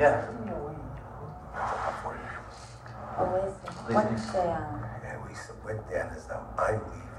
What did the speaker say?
Yeah. Always. What say? Yeah, we went there and I leave.